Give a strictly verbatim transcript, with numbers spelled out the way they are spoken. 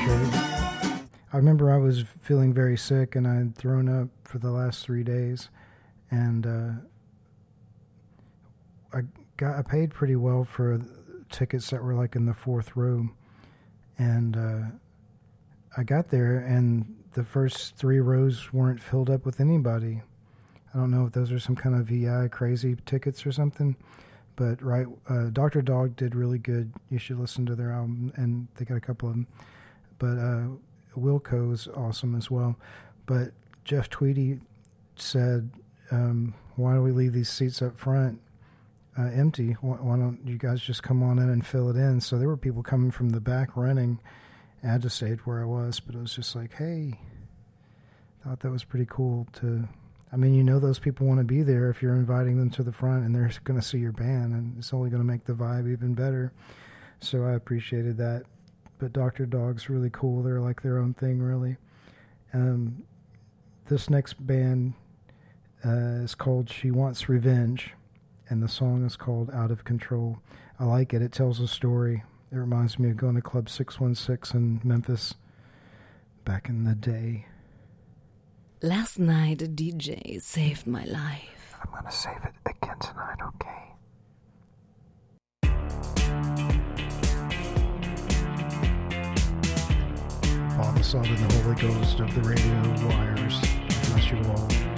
straight. I remember I was feeling very sick and I had thrown up for the last three days, and uh, I got I paid pretty well for tickets that were like in the fourth row, and uh, I got there and the first three rows weren't filled up with anybody. I don't know if those are some kind of V I crazy tickets or something, but right, uh, Doctor Dog did really good. You should listen to their album, and they got a couple of them. But uh, Wilco's awesome as well. But Jeff Tweedy said, um, why don't we leave these seats up front uh, empty? Why, why don't you guys just come on in and fill it in? So there were people coming from the back running. I had to stay where I was, but it was just like, hey, thought that was pretty cool to, I mean, you know those people want to be there if you're inviting them to the front and they're going to see your band, and it's only going to make the vibe even better. So I appreciated that. But Doctor Dog's really cool. They're like their own thing, really. Um, this next band uh, is called She Wants Revenge, and the song is called Out of Control. I like it. It tells a story. It reminds me of going to Club six one six in Memphis back in the day. Last night a D J saved my life. I'm going to save it again tonight, okay? Father, Son, and the Holy Ghost of the radio wires, bless you all.